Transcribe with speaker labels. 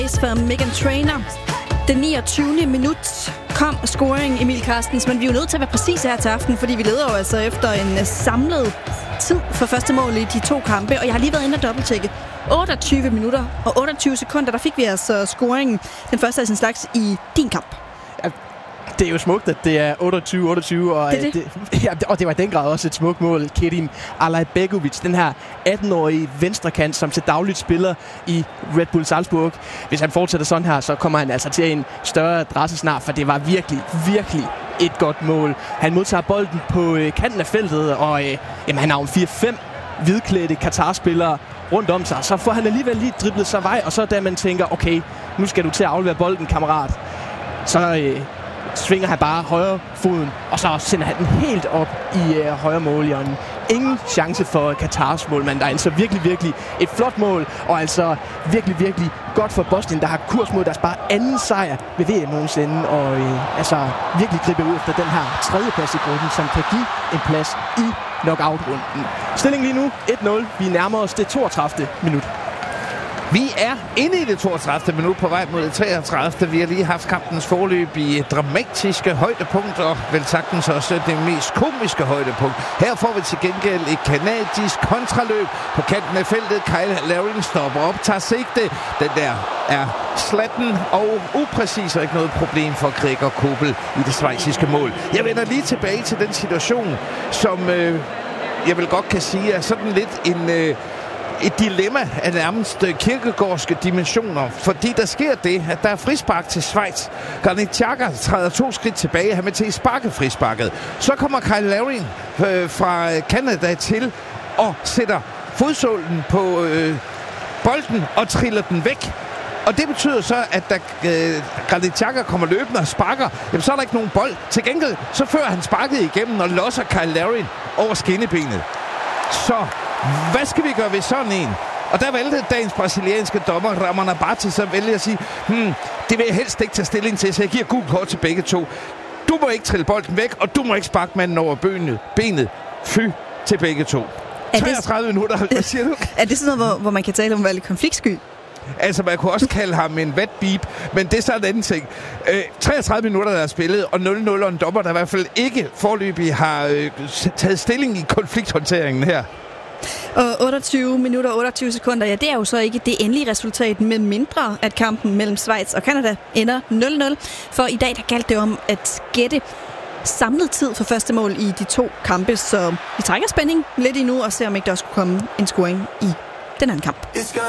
Speaker 1: For Meghan Trainor. Den 29. minut kom scoring Emil Carstens, men vi er jo nødt til at være præcise her til aften, fordi vi leder jo altså efter en samlet tid for første mål i de to kampe, og jeg har lige været inde og dobbelttjekke. 28 minutter og 28 sekunder, der fik vi altså scoringen, den første af sin slags i din kamp.
Speaker 2: Det er jo smukt, at det er 28-28, og det var i den grad også et smukt mål. Kerim Alajbegovic, den her 18-årige venstrekant, som til dagligt spiller i Red Bull Salzburg. Hvis han fortsætter sådan her, så kommer han altså til en større adresse snart, for det var virkelig, virkelig et godt mål. Han modtager bolden på kanten af feltet, og han har jo 4-5 hvidklædte Qatar-spillere rundt om sig. Så får han alligevel lige driblet sig vej, og så da man tænker, okay, nu skal du til at aflevere bolden, kammerat, så svinger han bare højre foden, og så sender han den helt op i højre målhjørnen. Ingen chance for Qatars målmand derinde, så virkelig, virkelig et flot mål, og altså virkelig, virkelig godt for Bosnien, der har kurs mod deres bare anden sejr ved VM nogensinde, og virkelig gribe ud efter den her tredjeplads i gruppen, som kan give en plads i knockout-runden. Stillingen lige nu 1-0. Vi nærmer os det 32. minut.
Speaker 3: Vi er inde i det 32. minut på vej mod det 33. Vi har lige haft kampens forløb i dramatiske højdepunkt, og vel sagtens også det mest komiske højdepunkt. Her får vi til gengæld et kanadisk kontraløb på kanten af feltet. Kyle Larin stopper op, tager sigte. Den der er slatten og upræcis, og ikke noget problem for Gregor Kobel i det schweiziske mål. Jeg vender lige tilbage til den situation, som jeg vel godt kan sige er sådan lidt et dilemma af nærmest kirkegårdske dimensioner, fordi der sker det, at der er frispark til Schweiz. Granit Xhaka træder 2 skridt tilbage, han er til at sparke frisparket. Så kommer Kyle Larin fra Canada til og sætter fodsålen på bolden og triller den væk. Og det betyder så, at da Granit Xhaka kommer løbende og sparker, jamen så er der ikke nogen bold. Til gengæld så fører han sparket igennem og losser Kyle Larin over skinnebenet. Så hvad skal vi gøre ved sådan en? Og der valgte dagens brasilianske dommer Ramon Abate så vælge at sige, det vil jeg helst ikke tage stilling til, så jeg giver gul kort til begge to. Du må ikke trille bolden væk, og du må ikke sparke manden over benet. Fy til begge to. 33 minutter, hvad siger du?
Speaker 1: Er det sådan noget, hvor man kan tale om at være lidt konfliktsky?
Speaker 3: Altså, man kunne også kalde ham en vatbeep, men det er så en anden ting. 33 minutter, der er spillet, og 0-0, og en dommer, der i hvert fald ikke foreløbig har taget stilling i konflikthåndteringen her.
Speaker 1: Og 28 minutter og 28 sekunder, ja, det er jo så ikke det endelige resultat, med mindre at kampen mellem Schweiz og Canada ender 0-0. For i dag, der galt det om at gætte samlet tid for første mål i de to kampe, så vi trækker spænding lidt endnu og ser, om ikke der skulle komme en scoring i den anden kamp.